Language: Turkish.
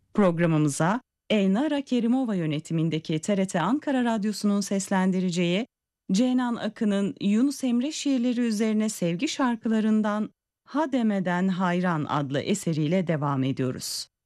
Programımıza Elnara Kerimova yönetimindeki TRT Ankara Radyosu'nun seslendireceği Cenan Akın'ın Yunus Emre şiirleri üzerine sevgi şarkılarından Ha Demeden Hayran adlı eseriyle devam ediyoruz.